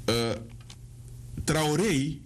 Traoré,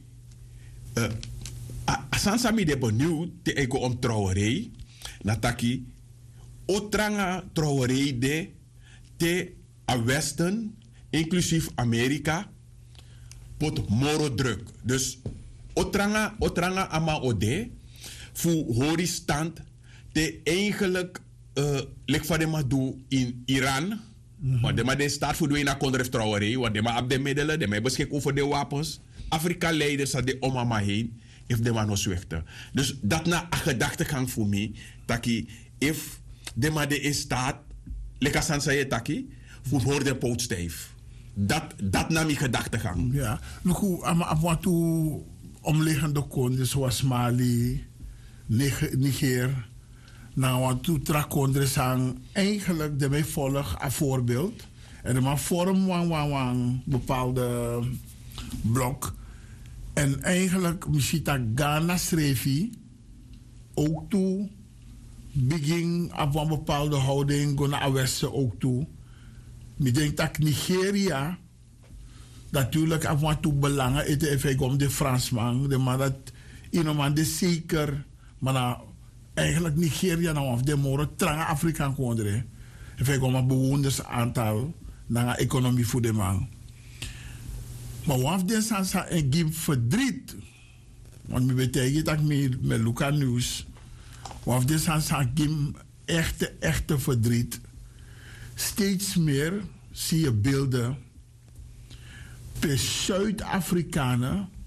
Sansami de benieuwd te ego om Traoré, nataki, otranga Traoré de te a Westen, inclusief Amerika, pot moro druk. Dus otranga ama ode, fu horizont, te eigenlijk, lek van de madu in Iran, want de maar staat voor de kondref Traoré, want de maar op de middelen, de maar beschikken over de wapens. Afrika-leiders dat de omama heen, heeft de man nog zwichten. Dus dat na een gedachtegang voor mij, dat if de maar de staat, lekker san zei taki, voor hoor de poot stijf. Dat na mijn gedachtegang. Ja, nu goed, maar toe omliggende konden zoals Mali, Niger, nou wat toe trakondre sang eigenlijk de mij volg een voorbeeld en de maar vorm een bepaalde blok en eigenlijk misschien Ghana schreefie ook toe begin op een bepaalde houding go naar westen ook toe. Ik denk dat Nigeria natuurlijk af en toe belangen het even om de Fransman, de maar dat iemand de zeker, maar nou, eigenlijk Nigeria nou of de moren trange Afrikaan kondre. Even om een bewonersaantal naar een economie voor de man. Maar wat de sansa en gim verdriet, want me betekent dat met Luca Nieuws, wat de sansa gim echte verdriet. Steeds meer zie je beelden per Zuid-Afrikanen